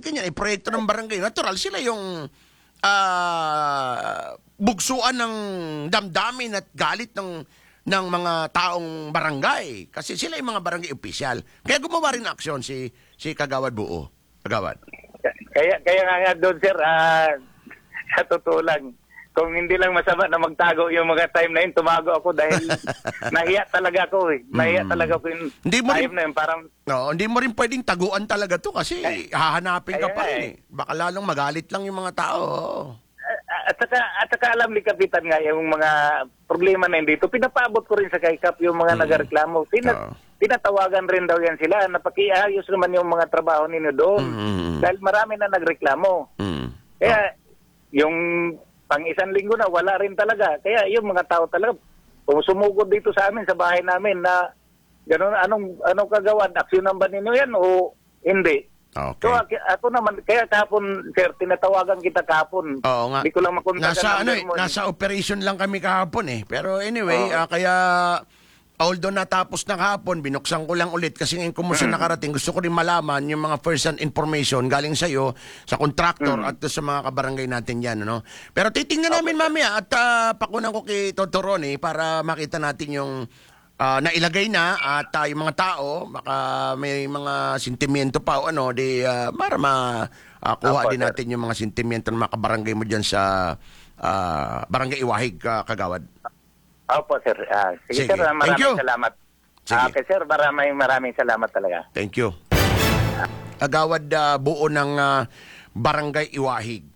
ganyan, proyekto ng barangay. Natural, sila yung bugsuan ng damdamin at galit ng mga taong barangay. Kasi sila yung mga barangay official. Kaya gumawa rin ng aksyon si Kagawad Buo. Kagawad. Kaya nga doon, sir, sa totoo lang, kung hindi lang masama na magtago yung mga time na yun, tumago ako dahil nahiya talaga ako eh. Nahiya talaga ako yung time na yun. Parang, hindi mo rin pwedeng taguan talaga to kasi hahanapin ka pa rin eh. Baka lalong magalit lang yung mga tao. At saka alam ni Kapitan nga yung mga problema na yun dito. Pinapaabot ko rin sa Kaikap yung mga nagareklamo. Tinatawagan rin daw yan sila na pakiayos naman yung mga trabaho ninyo doon. Dahil marami na nagreklamo. Kaya yung pang isang linggo na wala rin talaga. Kaya yung mga tao talaga sumugod dito sa amin, sa bahay namin na gano'n, anong kagawan? Aksyonan ba ninyo yan o hindi? Okay. So ako naman, kaya kahapon, sir, tinatawagan kita kahapon. Oo nga. Hindi ko lang makontakan. Nasa operation lang kami kahapon eh. Pero anyway, kaya although natapos na kahapon, binuksan ko lang ulit kasi ngayon kumusta nakarating. Gusto ko rin malaman yung mga first-hand information galing sa iyo, sa contractor at sa mga kabarangay natin yan. Ano? Pero titingnan namin mamaya at pakunan ko kay Totorone para makita natin yung nailagay na at yung mga tao, baka may mga sentimiento pa o para makuha din natin yung mga sentimiento ng mga kabarangay mo dyan sa Barangay Iwahig, Kagawad. Opo, sir. Sige, sir, maraming salamat. Okay, sir, maraming salamat talaga. Thank you. Kagawad Buo ng Barangay Iwahig.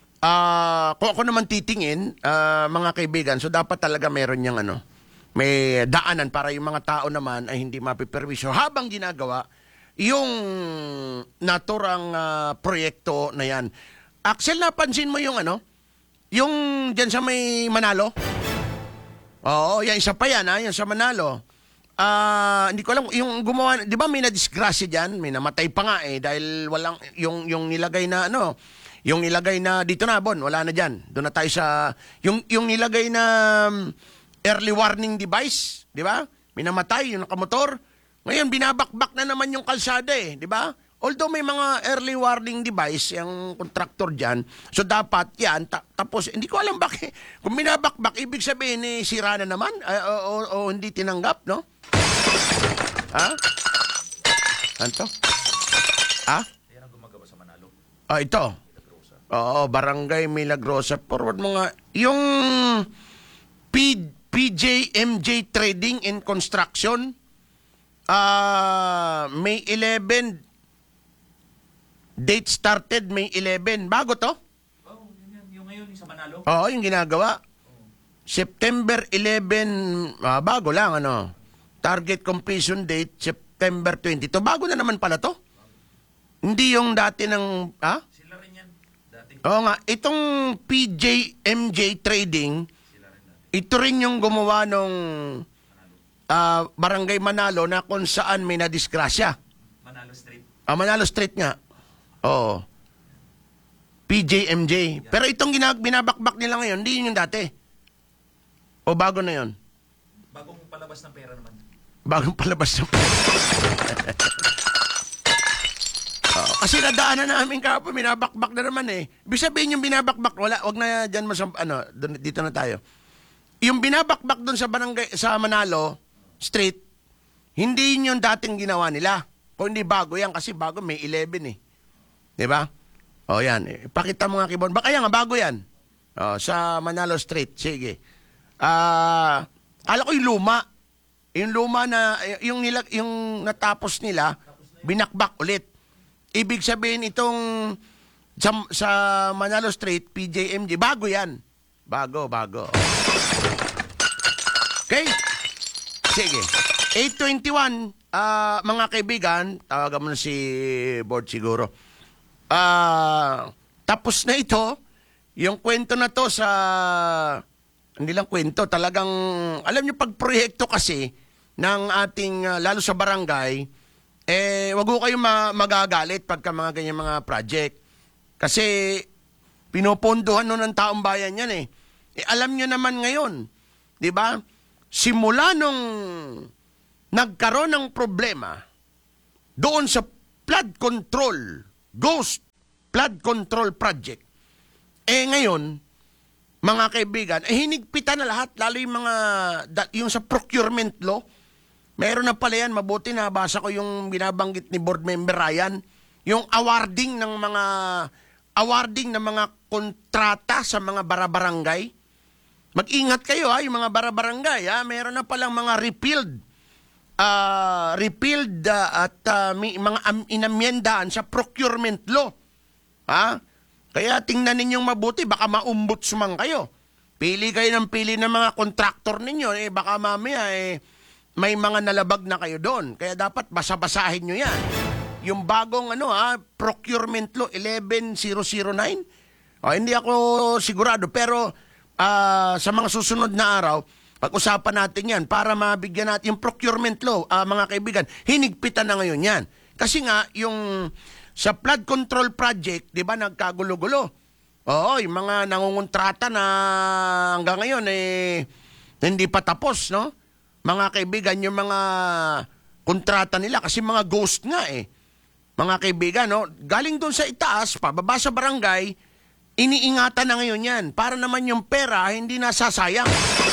Kung ako naman titingin, mga kaibigan, so dapat talaga meron niyang may daanan para yung mga tao naman ay hindi mapiperwisyo habang ginagawa yung naturang proyekto na yan. Axel, napansin mo yung yung dyan sa may Manalo? Oo, yan, isa pa yan, yan sa Manalo. Hindi ko alam, yung gumawa, di ba may na-disgrasya dyan? May namatay pa nga dahil walang, yung nilagay na, yung nilagay na, dito na, Bon, wala na dyan. Doon na tayo sa, yung nilagay na early warning device, di ba? May namatay, yung nakamotor. Ngayon, binabakbak na naman yung kalsada di ba? Although may mga early warning device yung contractor dyan, so dapat yan, tapos hindi ko alam bakit, kung binabakbak, ibig sabihin sira na naman, o hindi tinanggap, no? Ha? Ano? Ha? Yan ang gumagawa sa Manalo. Ito. Oo, Barangay Milagrosa. Forward mo nga. Yung PJMJ Trading and Construction, May 11, date started May 11. Bago to? Yung ngayon, yung sa Manalo? Oo, yung ginagawa. September 11, bago lang, Target completion date, September 22. Bago na naman pala to. Hindi yung dati ng, Sila rin yan. Dati. Oo nga, itong PJMJ Trading, ito rin yung gumawa nung Barangay Manalo na kung saan may nadisgrasya. Manalo Street. Manalo Street nga. Oo. PJMJ. Pero itong binabakbak nila ngayon, hindi yun yung dati. O bago na yun? Bagong palabas ng pera naman. Bagong palabas ng pera. Kasi nadaanan namin kapon, binabakbak na naman Ibig sabihin yung binabakbak, wag na dyan mo sa, dito na tayo. Yung binabakbak doon sa barangay, sa Manalo Street, hindi yun yung dating ginawa nila. Kung hindi bago yan, kasi bago may 11 Diba? O yan. Pakita mo nga kibon. Baka yan nga, bago yan. Sa Manalo Street. Sige. Kala ko yung luma. Yung luma na, yung natapos nila, binakbak ulit. Ibig sabihin itong sa Manalo Street, PJMJ, bago yan. Bago. Okay? Sige. 8:21, mga kaibigan, tawagan mo na si Board siguro. Tapos na ito, yung kwento na to sa, hindi lang kwento, talagang, alam nyo, pag proyekto kasi ng ating, lalo sa barangay, wag ko kayong magagalit pagka mga ganyan mga project. Kasi, pinupondohan nun ng taong bayan yan alam nyo naman ngayon, di ba? Simula nung nagkaroon ng problema doon sa flood control, ghost flood control project. Ngayon, mga kaibigan, hinigpitan na lahat, lalo yung mga, yung sa procurement law. Meron na pala yan, mabuti na basa ko yung binabanggit ni Board Member Ryan, yung awarding ng mga kontrata sa mga barabarangay. Mag-ingat kayo yung mga barabarangay, meron na palang mga repealed at may mga inamyendaan sa procurement law. Kaya tingnan ninyong mabuti, baka maumbudsman kayo. Pili kayo ng mga kontraktor ninyo, baka mamaya may mga nalabag na kayo doon. Kaya dapat basa-basahin nyo yan. Yung bagong procurement law 11009. Hindi ako sigurado, pero sa mga susunod na araw, pag-usapan natin yan para mabigyan natin yung procurement law, mga kaibigan, hinigpitan na ngayon yan. Kasi nga, yung sa flood control project, di ba, nagkagulo-gulo. Yung mga nangungontrata na hanggang ngayon, hindi pa tapos, no? Mga kaibigan, yung mga kontrata nila, kasi mga ghost nga Mga kaibigan, no? Galing doon sa itaas, pababa sa barangay, iniingatan na ngayon yan. Para naman yung pera, hindi nasasayang.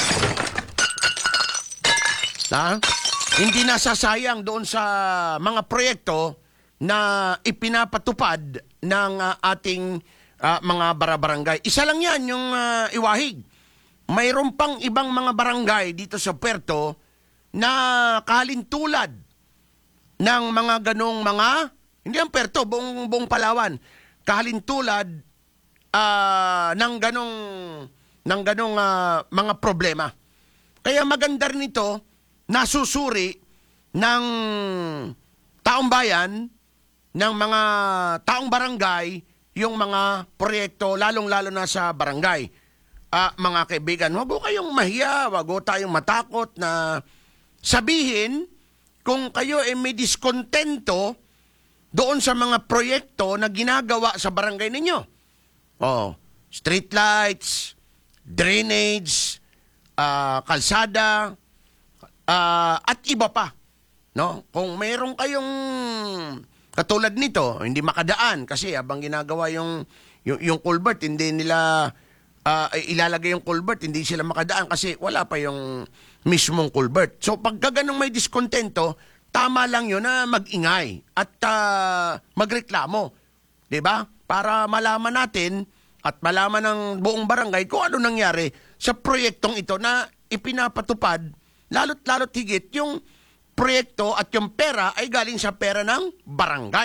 Hindi nasasayang doon sa mga proyekto na ipinapatupad ng ating mga barabarangay. Isa lang yan, yung Iwahig. Mayroon pang ibang mga barangay dito sa Puerto na kahalintulad ng mga ganong hindi ang Puerto, buong Palawan. Kahalintulad ng ganong mga problema. Kaya maganda rin ito, nasusuri ng taong bayan, ng mga taong barangay, yung mga proyekto, lalong-lalo na sa barangay. Mga kaibigan, wag ko kayong mahiya, wag ko tayong matakot na sabihin kung kayo may diskontento doon sa mga proyekto na ginagawa sa barangay ninyo. Street lights, drainage, kalsada, at iba pa. No? Kung mayroon kayong katulad nito, hindi makadaan kasi habang ginagawa yung culvert, hindi nila ilalagay yung culvert, hindi sila makadaan kasi wala pa yung mismong culvert. So pagka ganong may diskontento, tama lang yun na mag-ingay at magreklamo. 'Di ba? Para malaman natin at malaman ng buong barangay kung ano nangyari sa proyektong ito na ipinapatupad, lalo't higit yung proyekto at yung pera ay galing sa pera ng barangay.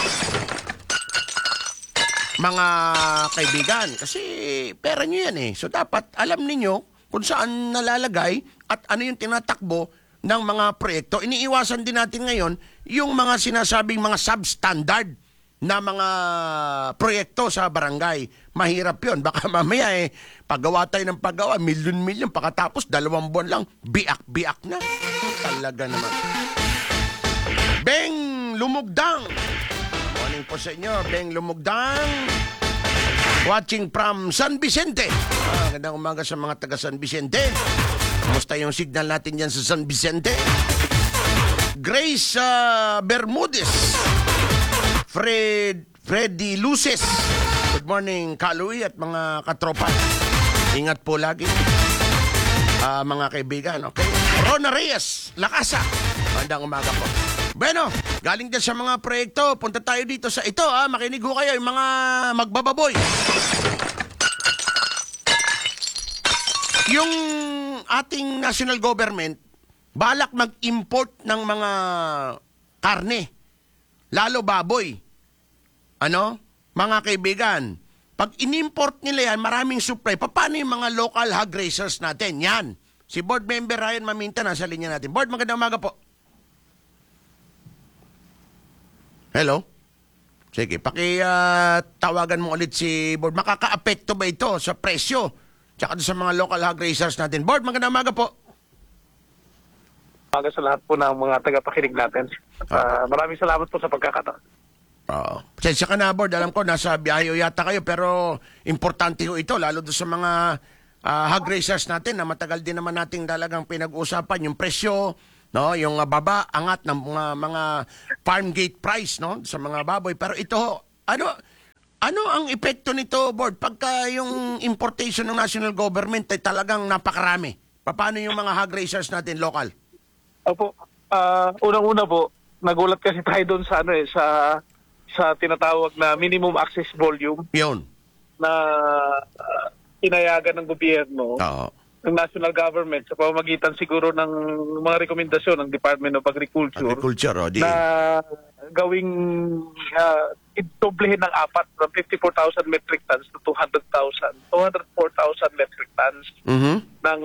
Mga kaibigan, kasi pera nyo yan So dapat alam ninyo kung saan nalalagay at ano yung tinatakbo ng mga proyekto. Iniiwasan din natin ngayon yung mga sinasabing mga substandard na mga proyekto sa barangay. Mahirap yun. Baka mamaya paggawa tayo ng paggawa, milyon-milyon, pagkatapos 2 buwan lang, biak-biak na. Talaga naman. Beng Lumugdang. Morning po sa inyo, Beng Lumugdang. Watching from San Vicente. Gandang umaga sa mga taga San Vicente. Kumusta yung signal natin dyan sa San Vicente? Grace Bermudez. Freddy Luces. Good morning, Kaluy at mga katropa. Ingat po lagi. Mga kaibigan, okay? Rona Reyes, Lakasa. Magandang umaga po. Bueno, galing dyan sa mga proyekto, punta tayo dito sa ito, makinig ho kayo, yung mga magbababoy. Yung ating national government, balak mag-import ng mga karne, lalo baboy. Mga kaibigan, pag in-import nila yan, maraming supply. Paano yung mga local hog raisers natin? Yan. Si Board Member Ryan Maminta, nasa linya natin. Board, magandang umaga po. Hello? Sige, tawagan mo ulit si Board. Makaka-apekto ba ito sa presyo? Tsaka sa mga local hog raisers natin. Board, magandang umaga po. Umaga sa lahat po ng mga tagapakinig natin. Maraming salamat po sa pagkakataon. Pasensya ka na, Board. Alam ko, nasa biyahe yata kayo, pero importante ho ito, lalo doon sa mga hog raisers natin na matagal din naman nating talagang pinag-usapan yung presyo, no, yung baba, angat ng mga farm gate price, no, sa mga baboy. Pero ito, Ano ang epekto nito, Board, pagka yung importation ng national government ay talagang napakarami? Paano yung mga hog raisers natin local? Opo. Unang-una po, nagulat kasi tayo doon sa sa tinatawag na minimum access volume Yun. na inayagan ng gobyerno, Oo. ng national government sa pamamagitan siguro ng mga rekomendasyon ng Department of Agriculture, Agriculture, o, di. na gawing idoblehin ng apat from 54,000 metric tons to 204,000 metric tons Mhm.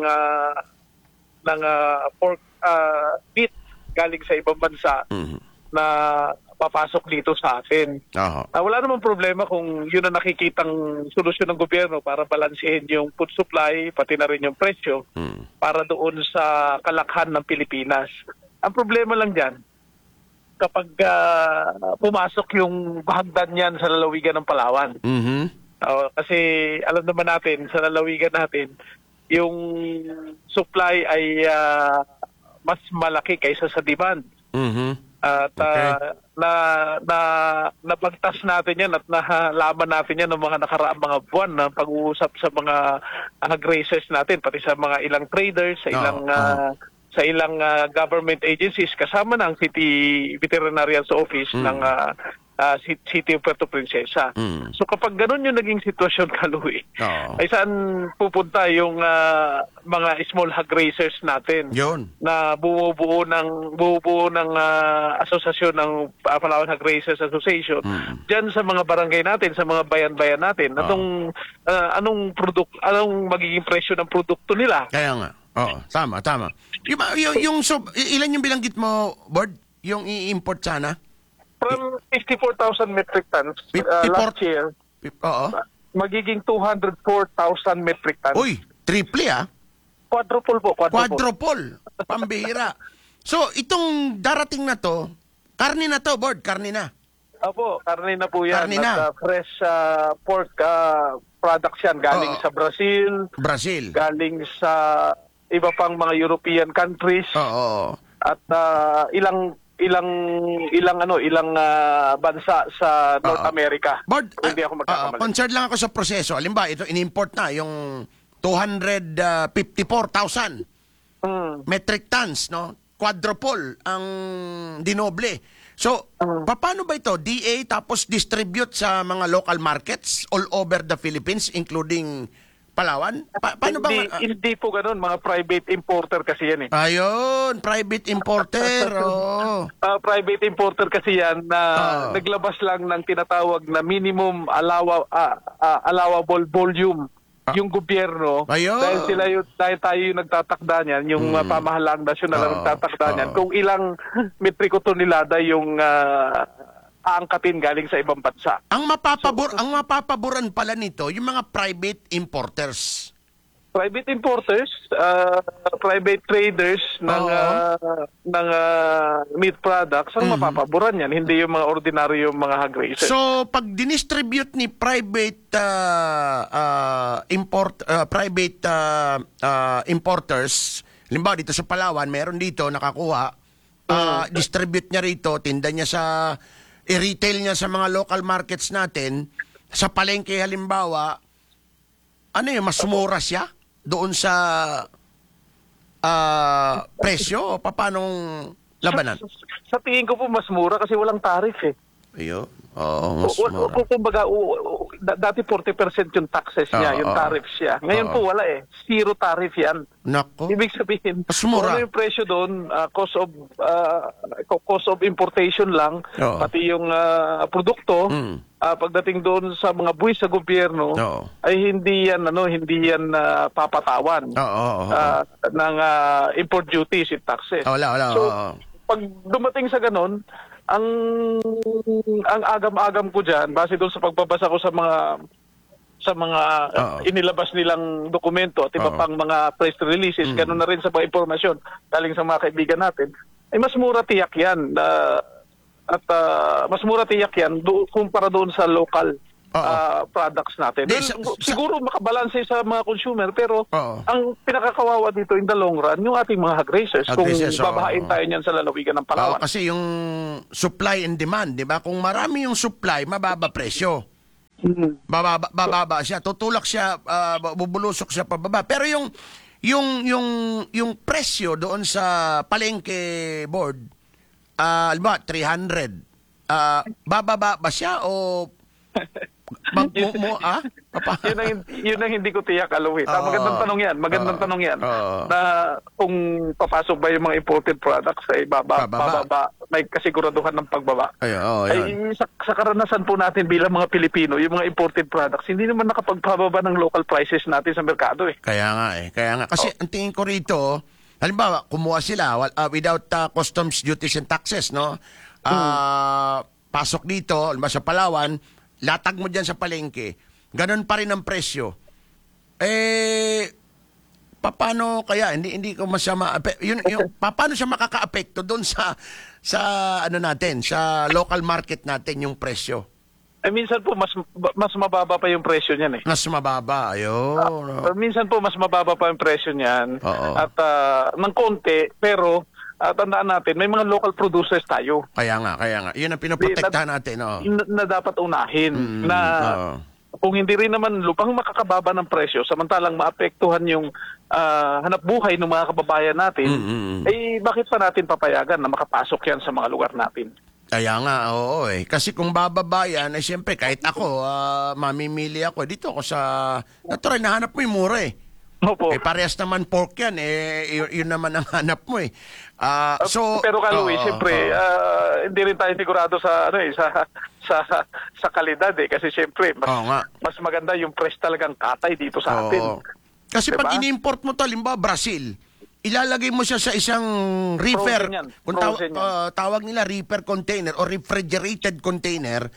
ng pork meat galing sa ibang bansa Mhm. na papasok dito sa atin. Oo. Wala namang problema kung yun ang nakikitang solusyon ng gobyerno para balansehin yung food supply, pati na rin yung presyo para doon sa kalakhan ng Pilipinas. Ang problema lang dyan, kapag pumasok yung hagdan yan sa lalawigan ng Palawan. Mhm. Kasi alam naman natin, sa lalawigan natin, yung supply ay mas malaki kaysa sa demand. Mhm. At Okay. nabagtas natin yan at nahalaman natin yan ng mga nakaraang mga buwan na pag-uusap sa mga hog raisers natin, pati sa mga ilang traders, sa ilang government agencies, kasama ng City Veterinarian's Office ng City of Puerto Princesa. So kapag ganun yung naging sitwasyon, Kaluwi, Oo. ay saan pupunta yung mga small hog raisers natin? Yun. Na bumubuo ng asosasyon ng Palawan Hog Raisers Association diyan sa mga barangay natin, sa mga bayan-bayan natin. Anong magiging presyo ng produkto nila? Kaya nga. Oo. Tama. Ilan yung bilanggit mo, Board? Yung i-import sana? From 54,000 metric tons last year, Oo. magiging 204,000 metric tons. Uy, triple Quadruple po, Quadruple. Pambihira. So, itong darating na to, karne na to, Board, karne na. Opo, karne na po yan. Karne na. At fresh pork products yan galing Oo. sa Brazil, Brazil. galing sa iba pang mga European countries, Oo. at ilang bansa sa North America. Board, Kung hindi ako magkakamali. concerned lang ako sa proseso. Halimbawa, ito in-import na yung 254,000 metric tons, no? Quadruple ang dinoble. So, paano ba ito? DA tapos distribute sa mga local markets all over the Philippines, including Palawan? Paano ba? Hindi po ganun. Mga private importer kasi yan eh. Ayun, private importer. Oh. Private importer kasi yan na naglabas lang ng tinatawag na minimum allowable volume yung gobyerno. Ayun. Dahil tayo yung nagtatakda niyan, yung pamahalaang nasyonal ang nagtatakda niyan, kung ilang metriko tonelada yung aangkatin galing sa ibang bansa. Ang mapapaboran pala nito yung mga private importers. Private importers, private traders ng meat products ang mapapaboran yan, hindi yung mga ordinaryong mga hog raisers. So, pag dinistribute ni private importers, halimbawa dito sa Palawan, meron dito nakakuha, distribute niya rito, tinda niya i-retail niya sa mga local markets natin, sa palengke halimbawa, mas mura siya doon sa presyo o paanong labanan? Sa tingin ko po mas mura kasi walang tarif eh. Iyo. Oo, mas mura. Kumbaga, dati 40% yung taxes niya, yung tariffs niya. Ngayon po wala eh. Zero tariff yan. Nako. Ibig sabihin, Mas mura. ano yung presyo doon, cost of importation lang, pati yung produkto, pagdating doon sa mga buwis sa gobyerno, ay hindi yan papatawan ng import duties and taxes. Wala. So, pag dumating sa ganun, ang agam-agam ko diyan base doon sa pagbabasa ko sa mga inilabas nilang dokumento at iba pang mga press releases, ganun na rin sa mga impormasyon galing sa mga kaibigan natin, ay mas mura tiyak yan mas mura tiyak yan kumpara doon sa local products natin. Siguro makabalanse sa mga consumer, pero ang pinakakawawa dito in the long run, yung ating mga hog raisers, kung babahain tayo niyan sa lalawigan ng Palawan. Kasi yung supply and demand, di ba? Kung marami yung supply, mababa presyo. bababa siya, tutulak siya, bubulusok siya pababa. Pero yung presyo doon sa palengke board, alba 300. Bababa ba siya o Yun ang hindi ko tiyak, Aloy. Magandang tanong yan. Magandang tanong yan. Na kung papasok ba yung mga imported products ay bababa, may kasiguraduhan ng pagbaba. Sa karanasan po natin bilang mga Pilipino, yung mga imported products, hindi naman nakapagpababa ng local prices natin sa merkado eh. Kaya nga. Kasi ang tingin ko rito, halimbawa, kumuha sila without customs duties and taxes, no? Pasok dito, halimbawa sa Palawan, latag mo dyan sa palengke, ganun pa rin ang presyo. Paano kaya? Hindi ko masama. Paano siya makakaapekto doon sa ano natin, sa local market natin yung presyo? Minsan po mas mababa pa yung presyo niyan eh. Mas mababa, ayun. Minsan po mas mababa pa yung presyo niyan. At ng konti, pero tandaan natin, may mga local producers tayo. Kaya nga. Yun ang pinoprotektahan natin. Na dapat unahin. Kung hindi rin naman lupang makakababa ng presyo, samantalang maapektuhan yung hanap buhay ng mga kababayan natin, bakit pa natin papayagan na makapasok yan sa mga lugar natin? Kaya nga, oo eh. Kasi kung bababa yan, siyempre kahit ako, mamimili ako. Dito ako sa, natural, nahanap mo yung mura eh. Opo. Parehas naman pork yan yun naman ang hanap mo eh. Pero Kaloy, siyempre hindi rin tayo sigurado sa sa kalidad eh, kasi siyempre mas maganda yung fresh talagang katay dito sa atin. Kasi diba? Pag ini-import mo to, halimbawa Brazil, ilalagay mo siya sa isang reefer, kung tawag nila reefer container o refrigerated container,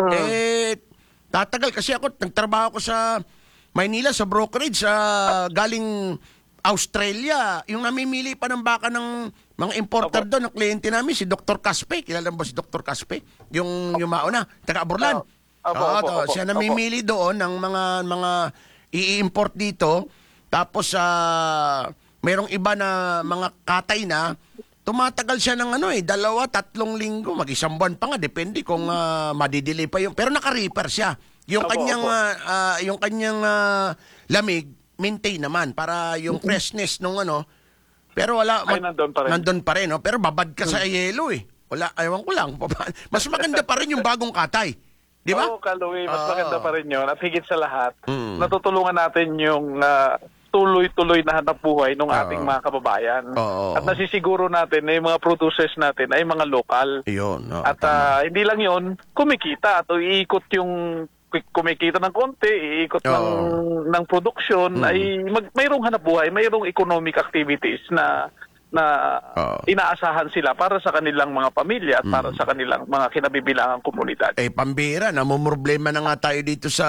tatagal. Kasi ako, nagtrabaho ko sa Maynila, sa brokerage, galing Australia. Yung namimili pa ng baka ng mga importer doon, ang kliyente namin, si Dr. Caspe. Kilala mo ba si Dr. Caspe? Yung mauna, taga-Aburlan. Siya namimili doon ng mga i-import dito. Tapos, mayroong iba na mga katay na, tumatagal siya ng 2-3 linggo, mag-isang buwan pa nga, depende kung madidelay pa yung. Pero naka-reaper siya. Yung kanyang lamig, maintain naman para yung freshness nung pero wala, nandun pa rin. No? Pero babad ka sa yelo eh. Wala, ewan ko lang. Mas maganda pa rin yung bagong katay. Di ba? Oo, Kaloy, mas maganda pa rin yun. At higit sa lahat, natutulungan natin yung tuloy-tuloy na hanap buhay ng ating mga kababayan. At nasisiguro natin na yung mga producers natin ay mga lokal. At hindi lang yun, kumikita at iikot yung kumikita ng konti, iikot ng produksyon, ay mayroong hanap buhay, mayroong economic activities na inaasahan sila para sa kanilang mga pamilya at para sa kanilang mga kinabibilangang komunidad. Pambira, namumroblema na nga tayo dito sa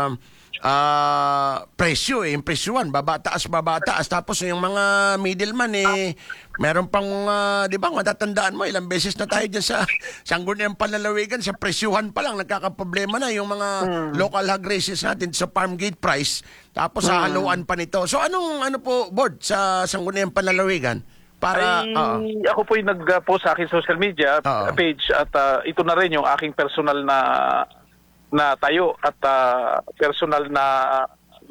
presyo yung presyuan, babataas. Tapos yung mga middleman meron pang, di ba, matatandaan mo, ilang beses na tayo dyan sa Sangguniang Panlalawigan, sa presyuhan pa lang, nagkakaproblema na yung mga local hog races natin sa farm gate price, tapos sa haluan pa nito. So ano po, Board, sa Sangguniang Panlalawigan? Para, ako po'y nag-post sa aking social media page at ito na rin yung aking personal na tayo at personal na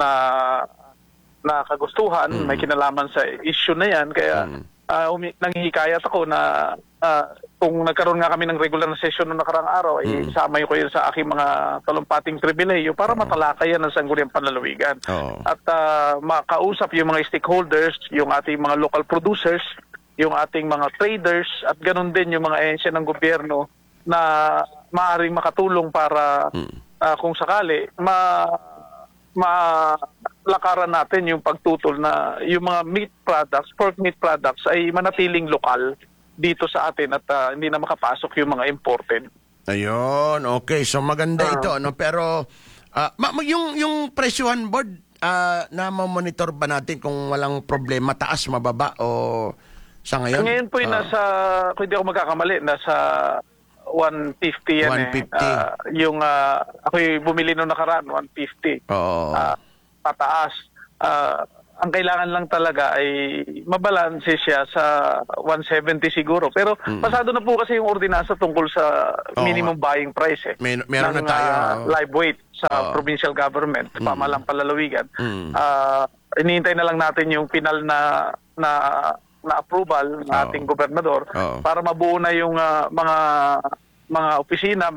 kagustuhan, may kinalaman sa issue na yan. Kaya nanghihikayat ako na kung nagkaroon nga kami ng regular na session noong nakarang araw, isama ko yun sa aking mga talumpating pribileyo para matalakayan ng Sangguniang Panlalawigan. At makausap yung mga stakeholders, yung ating mga local producers, yung ating mga traders, at ganun din yung mga ahensya ng gobyerno na maaaring makatulong para kung sakali malakaran natin yung pagtutol na yung mga meat products, pork meat products ay manatiling lokal dito sa atin at hindi na makapasok yung mga imported. Ayun, okay. So maganda ito, pero yung presyuhan, Board, na monitor ba natin kung walang problema, taas, mababa o sa ngayon? Ngayon po nasa, kung hindi ako magkakamali, nasa 150 yan 150. Yung ako'y bumili noong nakaraan, 150. Oo. Pataas. ang kailangan lang talaga ay mabalanse siya sa 170 siguro. Pero pasado na po kasi yung ordinansa tungkol sa minimum buying price Meron na ng, tayo. live weight sa provincial government, pamahalang palalawigan. Iniintay na lang natin yung final na approval ng ating gobernador para mabuo na yung mga opisina,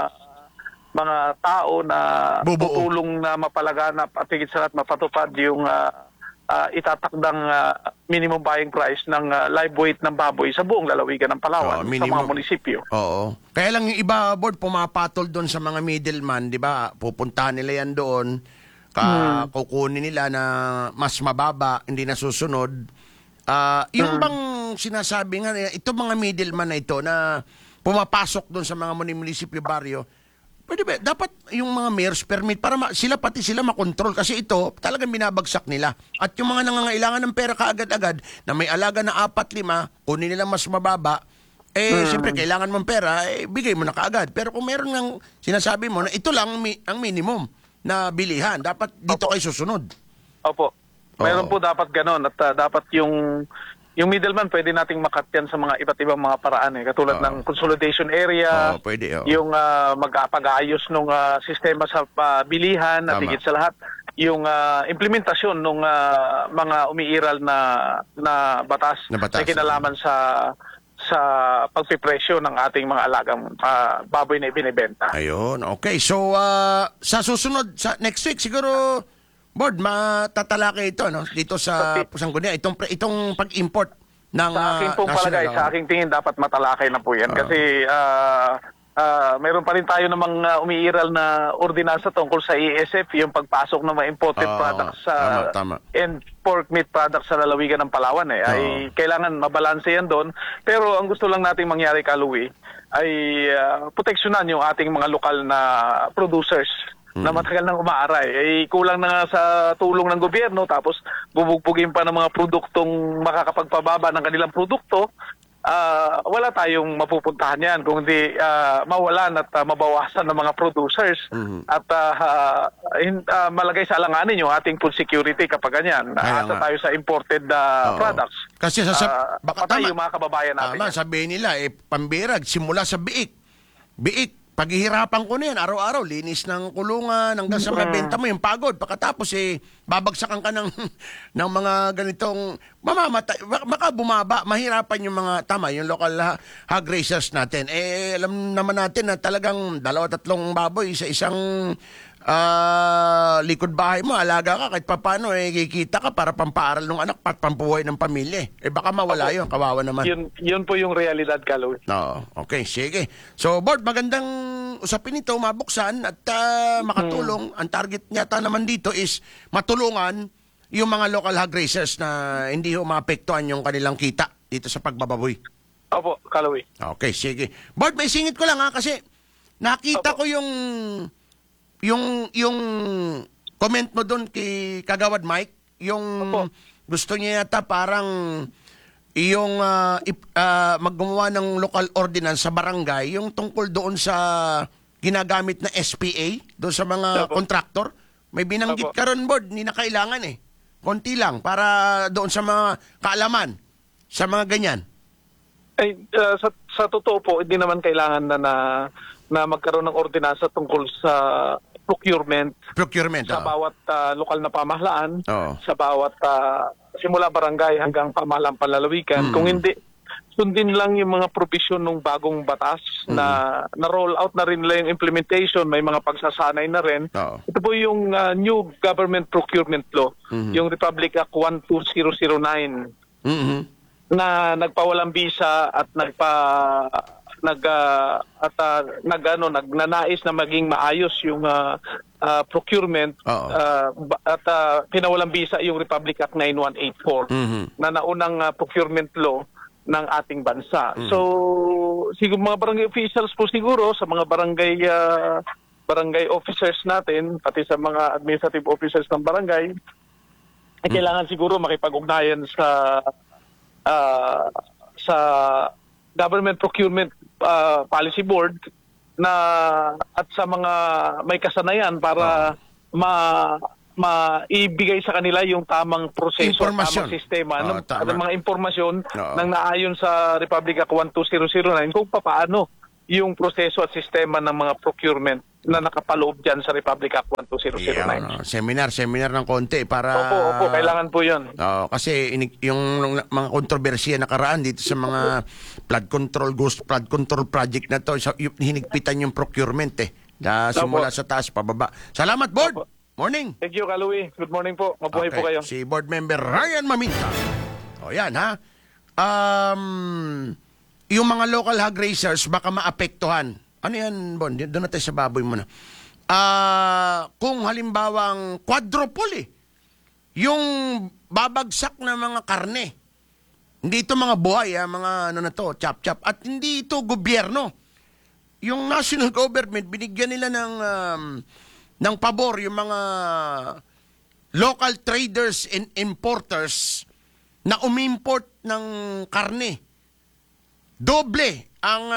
mga tao na Bubuo. tutulong na mapalaganap at higit sa lahat mapatupad yung itatakdang minimum buying price ng live weight ng baboy sa buong lalawigan ng Palawan, sa mga munisipyo. Oo. Kaya lang yung iba, board, pumapatol doon sa mga middleman, di ba? Pupuntahan nila yan doon, kukunin nila na mas mababa, hindi na susunod. Yung bang sinasabi nga, ito mga middleman na ito na pumapasok doon sa mga munisipyo baryo, pwede ba? Dapat yung mga mayor's permit para pati sila makontrol kasi ito talagang binabagsak nila. At yung mga nangangailangan ng pera kaagad-agad na may alaga na 4-5, kunin nila mas mababa, siyempre kailangan mong pera, bigay mo na kaagad. Pero kung meron ng sinasabi mo na ito lang ang minimum na bilihan, dapat dito kayo susunod. Opo. Meron po dapat ganon at dapat yung middleman pwede nating makatyan sa mga iba't ibang mga paraan katulad ng consolidation area, pwede, yung pag-aayos ng sistema sa bilihan at higit sa lahat yung implementasyon ng mga umiiral na batas na kinalaman sa pagpipresyo ng ating mga alagang baboy na ibinebenta. Ayun, okay. So, sa susunod, sa next week, siguro, board, matatalakay ito, no? Dito sa Pusangguniang, itong pag-import ng sa aking pong palagay, sa aking tingin, dapat matalakay na po yan. Kasi mayroon pa rin tayo namang umiiral na ordinansa tungkol sa ESF, yung pagpasok ng mga imported products tama. and pork meat products sa lalawigan ng Palawan. Ay kailangan mabalanse yan doon. Pero ang gusto lang nating mangyari, Kaluwi, ay proteksyonan yung ating mga lokal na producers na matagal nang umaaray. Kulang na nga sa tulong ng gobyerno, tapos bubugbugin pa ng mga produktong makakapagpababa ng kanilang produkto. Wala tayong mapupuntahan yan kung hindi mawalan at mabawasan ng mga producers at malagay sa alanganin yung ating food security kapag ganyan. Asa tayo sa imported products. Kasi baka patay yung mga kababayan natin. Sabihin nila, pambirag, simula sa biik, paghihirapan ko na yan, araw-araw, linis ng kulungan, hanggang sa mabenta mo yung pagod. Pagkatapos, babagsakan ka ng mga ganitong, mamamatay, baka bumaba, mahirapan yung mga, yung local hog raisers natin. Alam naman natin na talagang 2-3 baboy sa isang likod bahay mo, alaga ka, kahit papano, kikita ka para pampaaral ng anak, at pampuhay ng pamilya. Baka mawala yun, kawawa naman. Yun po yung realidad, Kaloy. Okay, sige. So, board, magandang usapin ito, mabuksan at makatulong. Ang target yata naman dito is matulungan yung mga local hog raisers na hindi maapektuhan yung kanilang kita dito sa pagbababoy. Opo, Kaloy. Okay, sige. Board, may singit ko lang kasi nakita ko yung comment mo doon kay Kagawad Mike, yung gusto niya yata parang yung maggumawa ng local ordinance sa barangay, yung tungkol doon sa ginagamit na SPA, doon sa mga kontraktor. May binanggit ka ron, board, hindi na kailangan konti lang para doon sa mga kaalaman, sa mga ganyan. Sa totoo po, hindi naman kailangan na magkaroon ng ordinansa tungkol sa procurement sa bawat lokal na pamahalaan, sa bawat simula barangay hanggang pamahalaan panlalawigan. Kung hindi, sundin lang yung mga provision ng bagong batas na roll out na rin nila yung implementation, may mga pagsasanay na rin. Ito po yung new government procurement law, yung Republic Act 12009 na nagpawalang bisa at nagnanais na maging maayos yung procurement at pinawalang bisa yung Republic Act 9184 na naunang procurement law ng ating bansa. So siguro mga barangay officials po siguro sa mga barangay officers natin, pati sa mga administrative officers ng barangay, kailangan siguro makipag-ugnayan sa Government Procurement Policy Board at sa mga may kasanayan para maibigay sa kanila yung tamang proseso, Impormasyon. tamang sistema, Tama. mga impormasyon Oo. nang naayon sa Republic Act 12009 kung paano yung proseso at sistema ng mga procurement na nakapaloob dyan sa Republic Act 12009. Seminar ng konti para... Opo, kailangan po yun. Kasi yung mga kontrobersiya nakaraan dito sa mga ghost flood control project na to, hinigpitan yung procurement simula sa taas pababa. Salamat, Board! Opo. Morning! Thank you, Kalui. Good morning po. Mabuhay po kayo. Si Board Member Ryan Maminta. Yan ha. Yung mga local hog raisers baka maapektuhan. Ano yan, Bon? Doon na tayo sa baboy muna. Kung halimbawang quadruple yung babagsak na mga karne. Hindi ito mga buhay, mga chop-chop. At hindi ito gobyerno. Yung national government, binigyan nila ng pabor yung mga local traders and importers na umimport ng karne. Doble ang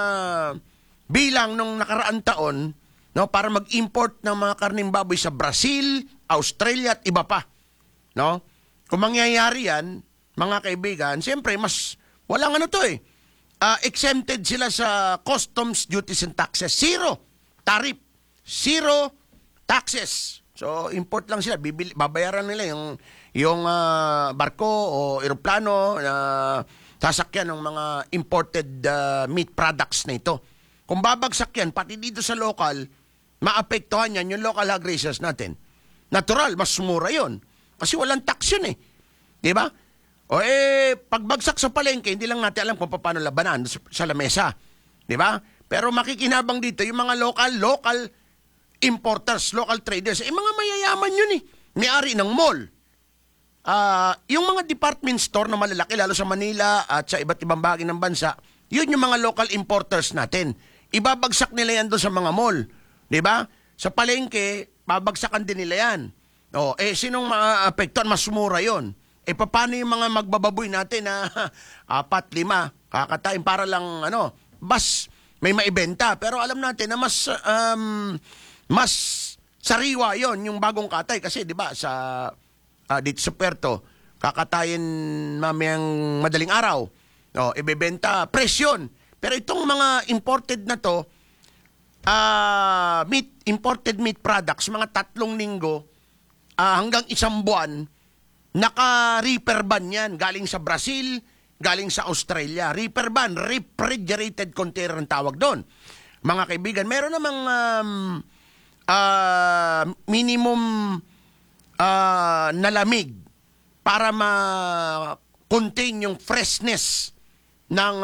bilang nung nakaraan taon para mag-import ng mga karneng baboy sa Brazil, Australia at iba pa. Kung mangyayari yan, mga kaibigan, siyempre mas walang exempted sila sa customs duties and taxes. Zero tariff. Zero taxes. So, import lang sila. Babayaran nila yung barko o eroplano na sasakyan ng mga imported meat products na ito. Kung babagsak yan, pati dito sa local, maapektuhan yan yung local hog raisers natin. Natural, mas mura yon. Kasi walang tax yun Di ba? Pagbagsak sa palengke, hindi lang natin alam kung paano labanan sa lamesa. Di ba? Pero makikinabang dito yung mga local importers, local traders. Mga mayayaman yun May-ari ng mall. Yung mga department store na malalaki, lalo sa Manila at sa iba't ibang bahagi ng bansa, yun yung mga local importers natin. Ibabagsak nila yan doon sa mga mall. Di ba? Sa palengke, babagsakan din nila yan. Sinong maapektuhan? Mas mura yun. Paano yung mga magbababoy natin na 4, 5 kakatain para lang bas may maibenta. Pero alam natin na mas sariwa yon yung bagong katay kasi 'di ba sa dito sa Puerto kakatayin mamayang madaling araw. Ibebenta presyon. Pero itong mga imported na to imported meat products mga 3 linggo hanggang 1 buwan naka-reaper ban yan. Galing sa Brazil, galing sa Australia. Reaper ban, refrigerated container ang tawag doon. Mga kaibigan, meron namang minimum na lamig para ma-contain yung freshness ng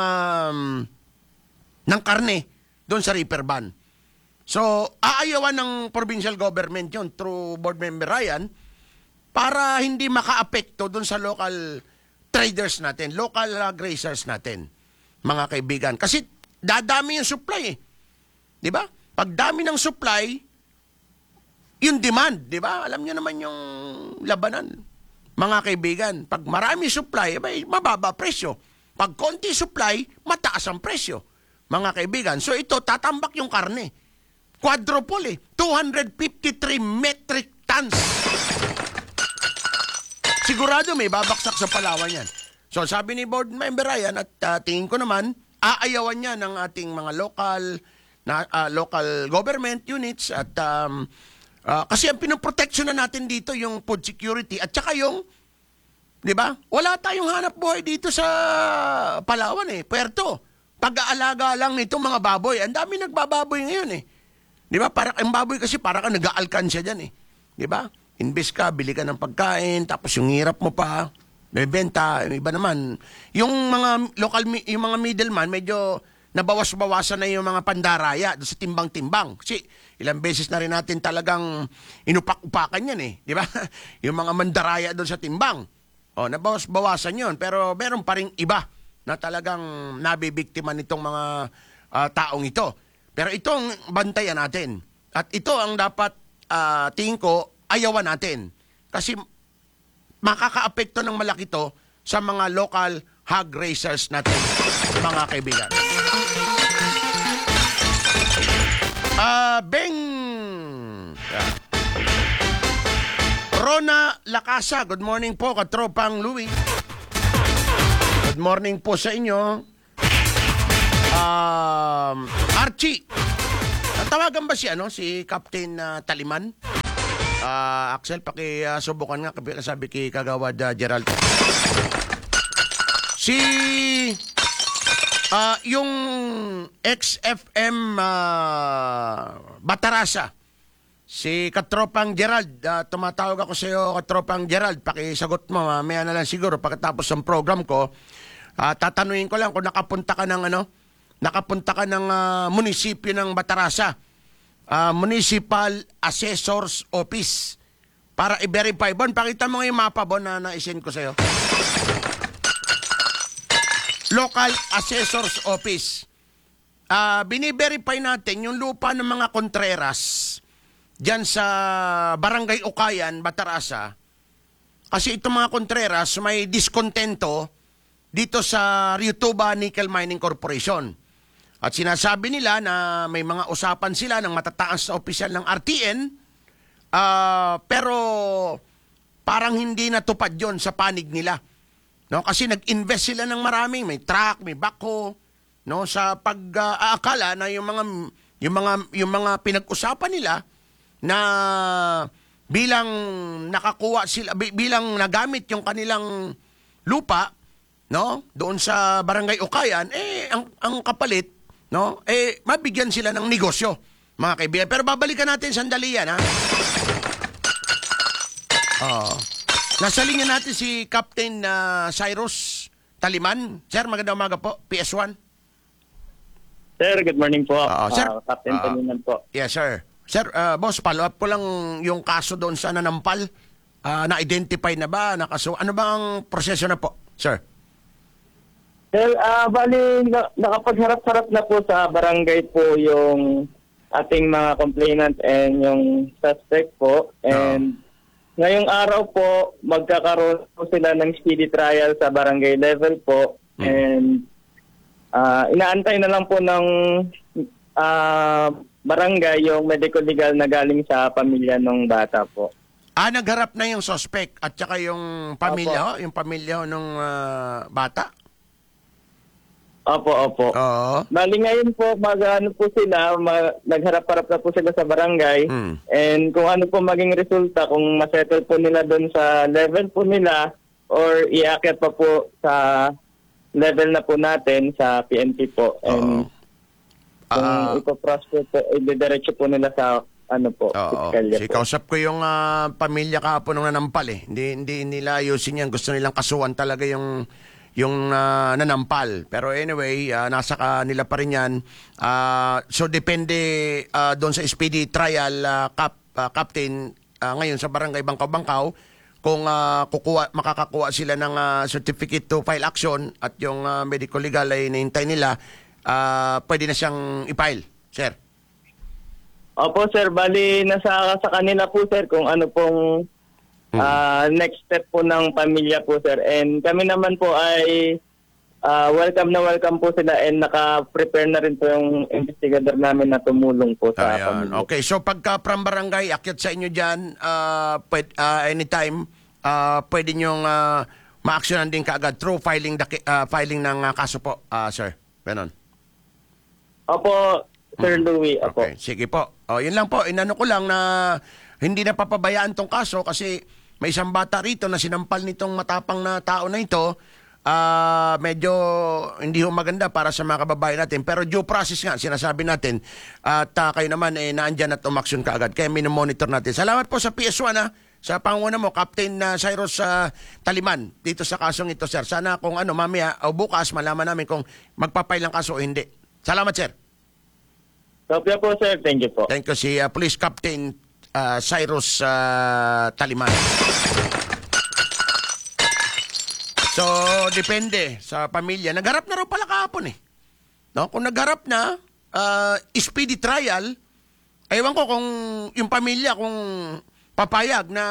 karne doon sa reaper ban. So, aayawan ng provincial government yun through Board Member Ryan para hindi maka-apekto doon sa local traders natin, local grazers natin, mga kaibigan. Kasi dadami yung supply Di ba? Pag dami ng supply, yung demand, di ba? Alam niyo naman yung labanan, mga kaibigan. Pag marami supply, mababa presyo. Pag konti supply, mataas ang presyo, mga kaibigan. So ito, tatambak yung karne. Quadruple 253 metric tons. Sigurado may babaksak sa Palawan yan. So sabi ni Board Member Ryan at tingin ko naman, aayawan niya ng ating mga local government units at kasi ang pinoproteksyon na natin dito yung food security at saka yung, di ba? Wala tayong hanap buhay dito sa Palawan Puerto. Pag-aalaga lang nito mga baboy. Ang dami nagbababoy ngayon Di ba? Ang baboy kasi para ka nag-aalkansya dyan Di ba? Invest ka, bili ka ng pagkain, tapos yung hirap mo pa, bebenta, iba naman. Yung mga yung mga middleman, medyo nabawas-bawasan na yung mga pandaraya doon sa timbang-timbang. Kasi ilang beses na rin natin talagang inupak-upakan yan Di ba? Yung mga mandaraya doon sa timbang. Nabawas-bawasan yun. Pero meron pa rin iba na talagang nabibiktima nitong mga taong ito. Pero itong bantayan natin. At ito ang dapat tingin ko, ayawan natin. Kasi makakaapekto ng malaki to sa mga local hog raisers natin, mga kaibigan. Beng! Rona Lacasa, good morning po, katropang Louie. Good morning po sa inyo. Archie, tawagan ba si Captain Taliman? Axel, subukan nga, sabi kay Kagawad Gerald. Yung XFM Batarasa, si Katropang Gerald, tumatawag ako sa iyo, Katropang Gerald, pakisagot mo, mamaya na lang siguro pagkatapos ng program ko. Tatanungin ko lang kung nakapunta ka ng munisipyo ng Batarasa, Municipal Assessor's Office, para i-verify. Bon, pakita mo yung mapa, Bon, na na-send ko sa iyo. Local Assessor's Office. Bini-verify natin yung lupa ng mga Contreras dyan sa Barangay Ukayan, Batarasa. Kasi itong mga Contreras may diskontento dito sa Ryutuba Nickel Mining Corporation. At sinasabi nila na may mga usapan sila ng matataas na opisyal ng RTN, pero parang hindi natupad yon sa panig nila. No, kasi nag-invest sila ng maraming, may truck, may backhoe, no, sa pag-aakala na yung mga pinag-usapan nila na bilang nakakuha sila, bilang nagamit yung kanilang lupa, no, doon sa Barangay Ukayan, ang kapalit, no, mabigyan sila ng negosyo, mga kaibigan. Pero babalikan natin sandali yan, ha. Nasa linya natin si Captain Cyrus Taliman. Sir, magandang umaga po, PS1. Sir, good morning po. Sir, Captain Taliman po. Yes, sir. Sir, boss, follow up po lang yung kaso doon sa nanampal. Na-identify na ba? Ano ba ang proseso na po, sir? Sir, bali, nakapagharap-harap na po sa barangay po yung ating mga complainant and yung suspect po. And ngayong araw po, magkakaroon po sila ng speedy trial sa barangay level po. And inaantay na lang po ng barangay yung medical legal na galing sa pamilya ng bata po. Nagharap na yung suspect at saka yung pamilya, yung pamilya ng bata? Opo. Oo. Bali ngayon po, nagharap-harap na po sila sa barangay. And kung ano po maging resulta, kung masettle po nila doon sa level po nila or iakyat pa po sa level na po natin sa PNP po. And kung ipoprosper po, ididiretso po nila sa piskalya po. Kausap ko yung pamilya kahapon ng nanampal eh. Hindi nila ayusin yan. Gusto nilang kasuhan talaga yung nanampal. Pero anyway, nasa kanila pa rin yan. So depende doon sa speedy trial, Captain, ngayon sa Barangay Bangkaw-Bangkaw, kung makakakuha sila ng certificate to file action at yung medical legal ay nahintay nila, pwede na siyang i-file, sir. Opo, sir. Bali, nasa sa kanila po, sir, kung ano pong next step po ng pamilya po, sir. And kami naman po ay welcome po sila and naka-prepare na rin po yung investigador namin na tumulong po sa pamilya. Okay, so pagka from barangay, akyat sa inyo dyan, anytime, pwede nyong ma-actionan din kaagad through filing ng kaso po, sir. Ganon. Opo, Sir Louie. Opo. Okay, sige po. Yun lang po, inano ko lang na hindi na papabayaan tong kaso kasi may isang bata rito na sinampal nitong matapang na tao na ito. Medyo hindi ho maganda para sa mga kababayan natin. Pero due process nga, sinasabi natin. At kayo naman, naandyan at umaksyon ka agad. Kaya minomonitor natin. Salamat po sa PS1, sa panguna mo, Captain Cyrus Taliman, dito sa kasong ito, sir. Sana kung mamaya o bukas, malaman namin kung magpapay lang kaso o hindi. Salamat, sir. Kopya po, sir. Thank you po. Thank you, si Police Captain Cyrus Taliman. So, depende sa pamilya. Nagharap na raw pala kahapon eh. No? Kung nagharap na, speedy trial, ewan ko kung yung pamilya, kung papayag na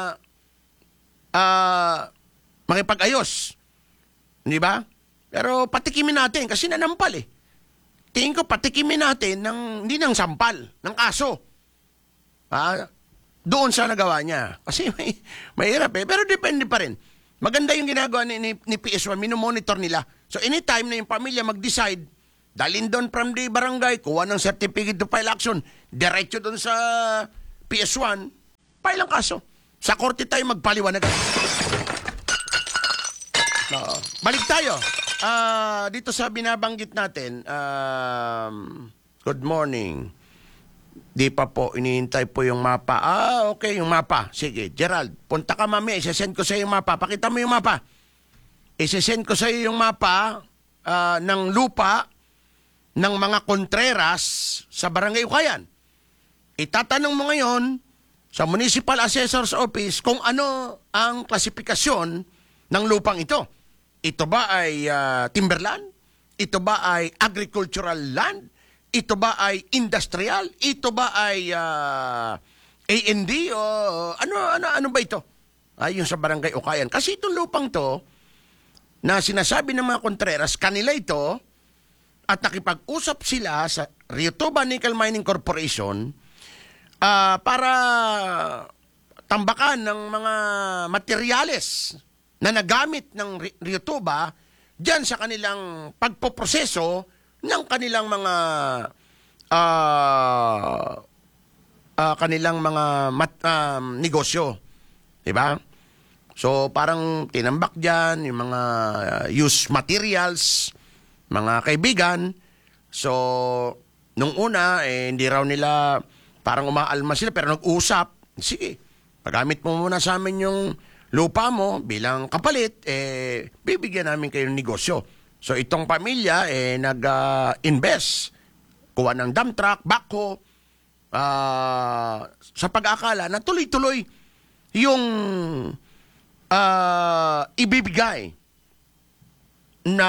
makipag-ayos. Di ba? Pero patikimin natin kasi nanampal eh. Tingin ko patikimin natin hindi ng sampal, ng kaso. doon sa nagawa niya. Kasi mahirap eh. Pero depende pa rin. Maganda yung ginagawa ni PS1, minomonitor nila. So anytime na yung pamilya mag-decide, dalhin doon from the barangay, kuha ng certificate to file action, diretso doon sa PS1, file ang kaso. Sa korte tayo magpaliwanag. Balik tayo. Dito sa binabanggit natin, good morning. Di pa po, inihintay po yung mapa. Okay, yung mapa. Sige, Gerald, punta ka mami, isesend ko sa yung mapa. Pakita mo yung mapa. Isesend ko sa yung mapa ng lupa ng mga Contreras sa Barangay Ukayan. Itatanong mo ngayon sa Municipal Assessor's Office kung ano ang klasifikasyon ng lupang ito. Ito ba ay timberland? Ito ba ay agricultural land? Ito ba ay industrial? Ito ba ay A&D? O ano ba ito? Yung sa Barangay Ukayan. Kasi itong lupang to, na sinasabi ng mga Contreras, kanila ito, at nakipag-usap sila sa Rio Tuba Nickel Mining Corporation para tambakan ng mga materyales na nagamit ng Rio Tuba dyan sa kanilang pagpoproseso ng kanilang mga negosyo. Diba? So parang tinambak dyan yung mga used materials, mga kaibigan. So nung una, hindi raw nila parang umaalma sila pero nag-usap. Sige, pagamit mo muna sa amin yung lupa mo bilang kapalit, bibigyan namin kayo ng negosyo. So itong pamilya nag-invest, kuha ng dump truck, backhoe, sa pag-aakala na tuloy-tuloy yung ibibigay na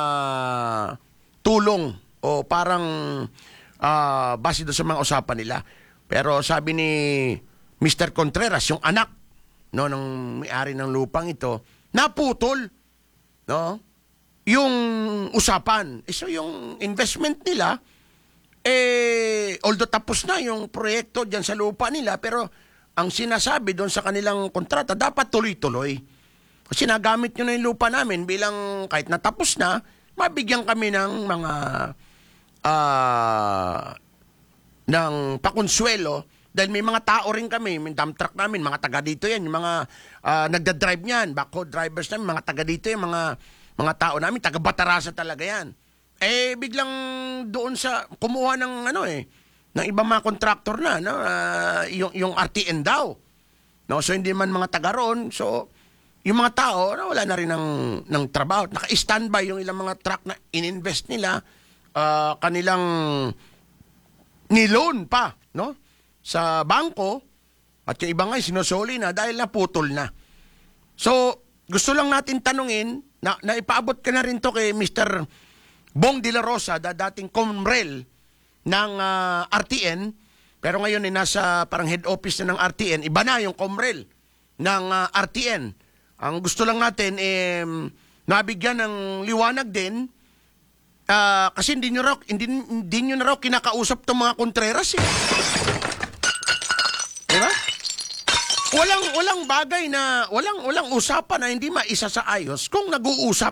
tulong o parang base doon sa mga usapan nila. Pero sabi ni Mr. Contreras, yung anak ng may-ari ng lupang ito, naputol yung usapan. So yung investment nila, although tapos na yung proyekto dyan sa lupa nila, pero ang sinasabi doon sa kanilang kontrata, dapat tuloy-tuloy. Kasi nagamit nyo na yung lupa namin bilang kahit natapos na, mabigyan kami ng mga ng pakonsuelo dahil may mga tao rin kami, may dump truck namin, mga taga dito yan, yung mga nagdadrive niyan, backhoe drivers namin, mga taga dito yan, mga tao namin, taga Batarasa talaga yan. Biglang doon sa kumuha ng ng ibang mga contractor na, yung RTN daw. So hindi man mga taga roon, so yung mga tao wala na rin ng trabaho. Naka-standby yung ilang mga truck na ininvest nila, kanilang niloan pa, sa bangko, at yung iba nga sinusuli na dahil naputol na. So, gusto lang natin tanungin, na ipaabot ka na rin to kay Mr. Bong de la Rosa, dating Comrel ng RTN, pero ngayon nasa parang head office na ng RTN, iba na yung Comrel ng RTN. Ang gusto lang natin, nabigyan ng liwanag din, kasi hindi nyo na raw kinakausap itong mga Contreras Diba? Walang bagay na, walang usapan na hindi maisa sa ayos kung nag-uusap.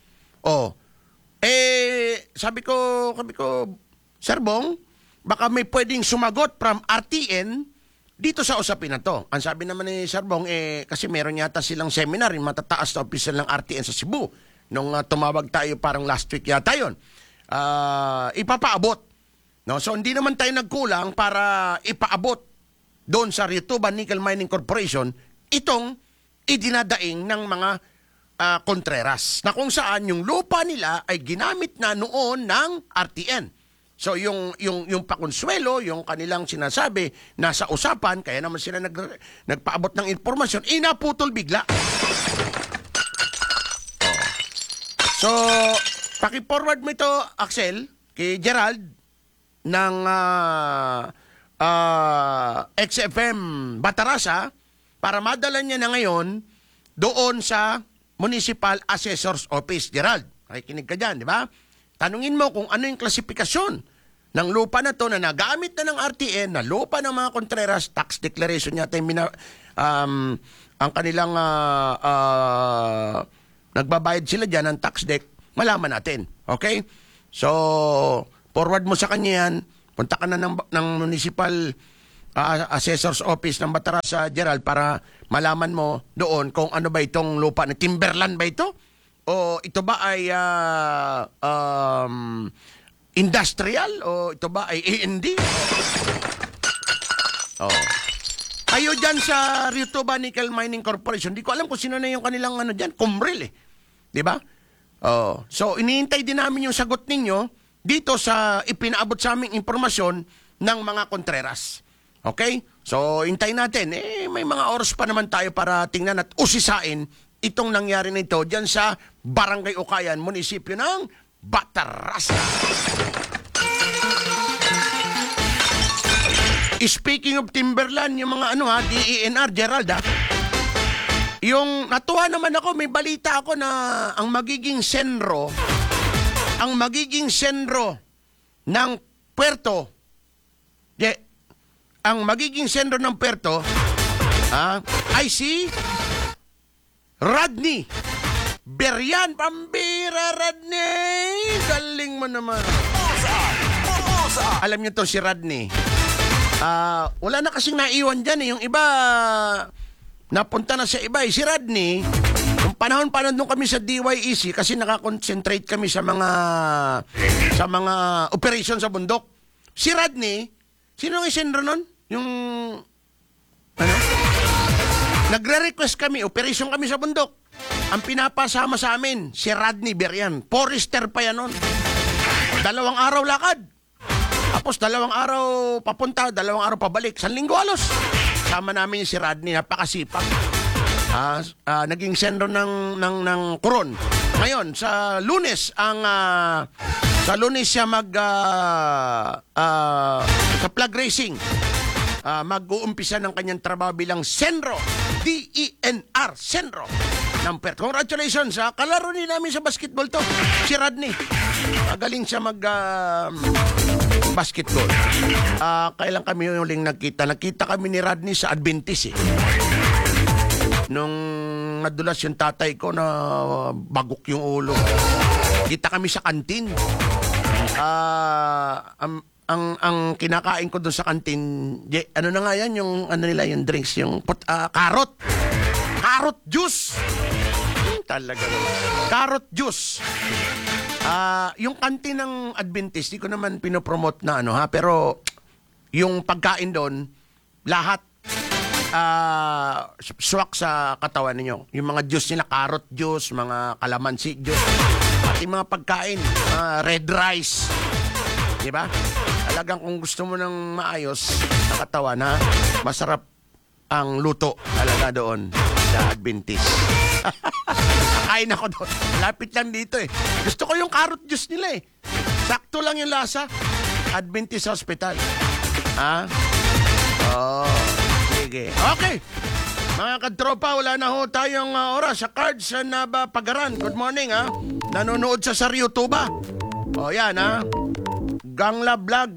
Sabi ko, Sir Bong, baka may pwedeng sumagot from RTN dito sa usapin na to. Ang sabi naman ni Sir Bong, kasi meron yata silang seminar, yung matataas na opisyal ng RTN sa Cebu. Nung tumawag tayo parang last week yata yun. Ipapaabot. So hindi naman tayo nagkulang para ipaabot doon sa Rio Tuba Nickel Mining Corporation itong idinadaing ng mga Contreras na kung saan yung lupa nila ay ginamit na noon ng RTN. So yung pakonsuelo, yung kanilang sinasabi nasa usapan, kaya naman sila nagpaabot ng informasyon, inaputol bigla. So, paki-forward mo ito, Axel, kay Gerald ng XFM Batarasa para madala niya na ngayon doon sa Municipal Assessor's Office. Gerald, nakikinig ka dyan, di ba? Tanungin mo kung ano yung klasifikasyon ng lupa na to na nagamit na ng RTN, na lupa ng mga Contreras, tax declaration yata yung ang kanilang nagbabayad sila dyan ng tax deck, malaman natin. Okay? So, forward mo sa kanya yan, punta ka na ng municipal assessor's office ng Bataras sa Gerald para malaman mo doon kung ano ba itong lupa na timberland ba ito? O ito ba ay industrial? O ito ba ay A&D? Oh. Kayo dyan sa Rio Tuba Nickel Mining Corporation, di ko alam kung sino na yung kanilang ano dyan, Kumbril eh. Di ba? Oh. So, iniintay din namin yung sagot ninyo dito sa ipinaabot sa aming impormasyon ng mga Contreras. Okay? So, intay natin. May mga oras pa naman tayo para tingnan at usisain itong nangyari nito dyan sa Barangay Ukayan, munisipyo ng Batarasa. Speaking of timberland, yung mga DENR, Gerald, yung natuwa naman ako, may balita ako na ang magiging senro ng puerto, ang magiging senro ng puerto, ay si Rodney Beryan. Pambira, Rodney! Galing mo naman. Alam niyo to si Rodney. Wala na kasing naiwan dyan eh. Yung iba, napunta na sa iba eh. Si Rodney, yung panahon nung kami sa DYEC, kasi nakakonsentrate kami sa mga operation sa bundok. Si Rodney, sino yung sendro nun? Yung, nagre-request kami, operation kami sa bundok. Ang pinapasama sa amin, si Rodney Beryan. Forester pa yan nun. 2 araw lakad. Tapos 2 araw papunta, 2 araw pabalik. 1 linggo halos. Sama namin si Rodney, napakasipag. Naging sendro ng Coron. Ngayon, sa Lunes, sa Lunes siya sa flag racing. Mag-uumpisa ng kanyang trabaho bilang senro. DENR, senro. Congratulations, kalaro din namin sa basketball to. Si Rodney. Galing siya basketball. Kailan kami yung huling nagkita? Nagkita kami ni Rodney sa Adventist eh. Nung nadulas yung tatay ko na bagok yung ulo. Kita kami sa kantin. Ang kinakain ko doon sa kantin, ano na nga yan, yung ano nila, yung drinks, yung carrot juice. Talaga naman. Carrot juice. Yung kantin ng Adventist, di ko naman pinopromote na pero yung pagkain doon, lahat swak sa katawan ninyo. Yung mga juice nila, carrot juice, mga calamansi juice, pati mga pagkain, red rice. Diba? Talagang kung gusto mo ng maayos na katawan, masarap ang luto talaga doon sa Adventist. Kain ako doon. Lapit lang dito eh. Gusto ko yung carrot juice nila eh. Sakto lang yung lasa. Adventist Hospital. Sige. Okay. Mga katropa, wala na ho tayong oras sa Cards sa Pagaran. Good morning nanonood sa Rio Tuba. Yan Gangla Vlog.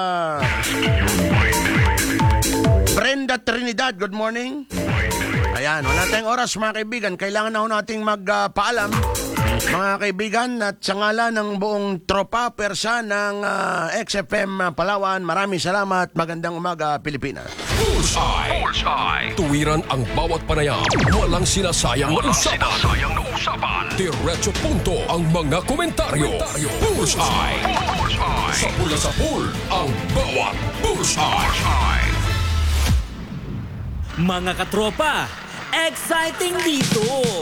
Brenda Trinidad, good morning. Ayan, wala tayong oras mga kaibigan. Kailangan na ho nating magpaalam mga kaibigan, at sa ngalan ng buong tropa persa ng XFM Palawan, maraming salamat. Magandang umaga, Pilipinas. Bullseye. Tuwiran ang bawat panayam. Walang sinasayang na usapan. Diretso punto ang mga komentaryo. Bullseye. Sa pula sa pool, ang bawat Bullseye. Mga katropa, exciting dito!